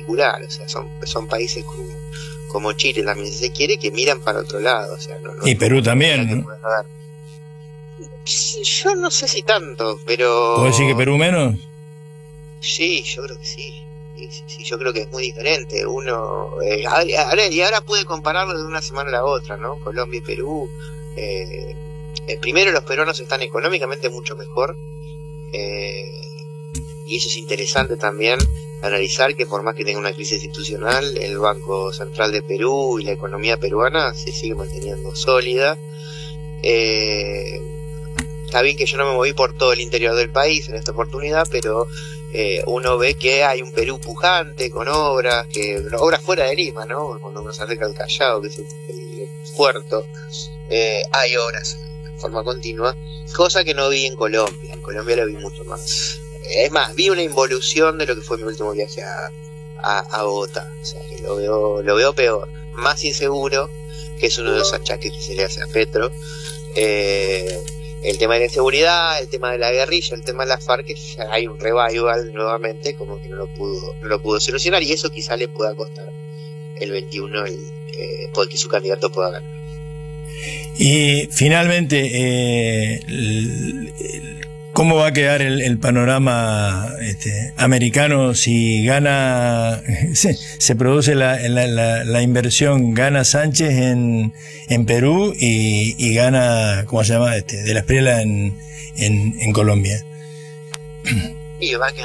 particular, o sea, son países como Chile también, si se quiere, que miran para otro lado, o sea, y Perú también, ¿no? Yo no sé si tanto, pero... ¿Puedo decir que Perú menos? Sí, yo creo que sí. Sí, yo creo que es muy diferente. Uno ahora puede compararlo de una semana a la otra, ¿no? Colombia y Perú. Primero, los peruanos están económicamente mucho mejor, y eso es interesante también analizar, que por más que tenga una crisis institucional, el Banco Central de Perú y la economía peruana se sigue manteniendo sólida. Está bien que yo no me moví por todo el interior del país en esta oportunidad, pero uno ve que hay un Perú pujante con obras fuera de Lima, ¿no? Cuando uno se acerca al Callao, que es el puerto, hay obras de forma continua, cosa que no vi en Colombia. En Colombia lo vi mucho más. Es más, vi una involución de lo que fue mi último viaje a Bogotá. O sea, que lo veo peor, más inseguro, que es uno de los achaques que se le hace a Petro. El tema de la inseguridad, el tema de la guerrilla, el tema de las FARC, que ya hay un revival nuevamente, como que no lo pudo solucionar, y eso quizá le pueda costar el 21 porque su candidato pueda ganar. Y finalmente, ¿cómo va a quedar el panorama americano si gana, se produce la inversión, gana Sánchez en Perú y gana, ¿cómo se llama? De la Espriella en Colombia? Y va a quedar